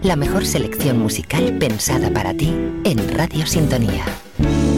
La mejor selección musical pensada para ti en Radio Sintonía.